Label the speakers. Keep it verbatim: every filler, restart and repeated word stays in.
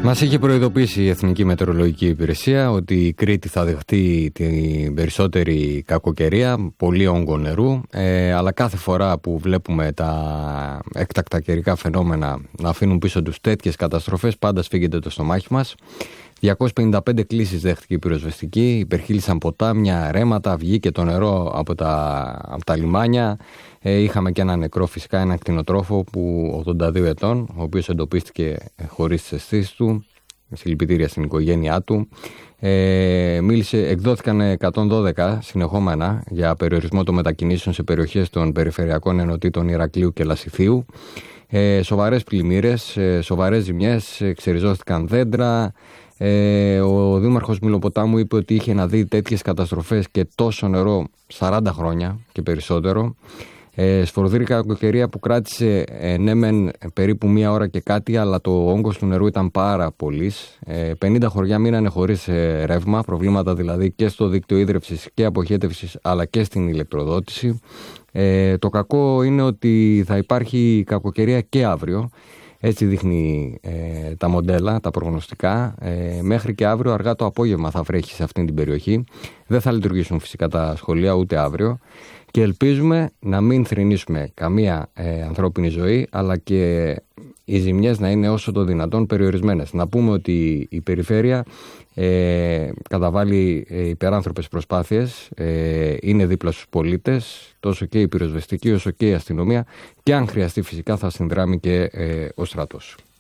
Speaker 1: Μας είχε προειδοποιήσει η Εθνική Μετεωρολογική Υπηρεσία ότι η Κρήτη θα δεχτεί την περισσότερη κακοκαιρία, πολύ όγκο νερού, ε, αλλά κάθε φορά που βλέπουμε τα έκτακτα καιρικά φαινόμενα να αφήνουν πίσω τους τέτοιες καταστροφές, πάντα σφίγγεται το στομάχι μας. διακόσιες πενήντα πέντε κλήσεις δέχτηκε η πυροσβεστική, υπερχείλησαν ποτάμια, ρέματα, βγήκε το νερό από τα, από τα λιμάνια. Ε, είχαμε και ένα νεκρό φυσικά, ένα κτηνοτρόφο που ογδόντα δύο ετών, ο οποίος εντοπίστηκε χωρίς τις αισθήσεις του, συλληπιτήρια στην οικογένειά του. Ε, μίλησε, εκδόθηκαν εκατόν δώδεκα συνεχόμενα για περιορισμό των μετακινήσεων σε περιοχές των περιφερειακών ενωτήτων Ηρακλείου και Λασιθίου. Ε, σοβαρές πλημμύρες, ε, σοβαρές ζημιές, εξεριζώθηκαν δέντρα. Ε, ο Δήμαρχος Μυλοποτάμου είπε ότι είχε να δει τέτοιες καταστροφές και τόσο νερό σαράντα χρόνια και περισσότερο. Ε, σφορδρή κακοκαιρία που κράτησε ε, ναι μεν περίπου μία ώρα και κάτι, αλλά το όγκος του νερού ήταν πάρα πολύς. Ε, πενήντα χωριά μείνανε χωρίς ε, ρεύμα, προβλήματα δηλαδή και στο δίκτυο ίδρυυσης και αποχέτευσης, αλλά και στην ηλεκτροδότηση. Ε, το κακό είναι ότι θα υπάρχει κακοκαιρία και αύριο. Έτσι δείχνει ε, τα μοντέλα, τα προγνωστικά. Ε, μέχρι και αύριο αργά το απόγευμα θα βρέχει σε αυτήν την περιοχή. Δεν θα λειτουργήσουν φυσικά τα σχολεία ούτε αύριο. Και ελπίζουμε να μην θρηνήσουμε καμία ε, ανθρώπινη ζωή, αλλά και οι ζημιές να είναι όσο το δυνατόν περιορισμένες. Να πούμε ότι η περιφέρεια ε, καταβάλει ε, υπεράνθρωπες προσπάθειες, ε, είναι δίπλα στους πολίτες, τόσο και η πυροσβεστική όσο και η αστυνομία, και αν χρειαστεί φυσικά θα συνδράμει και ε, ο στρατός.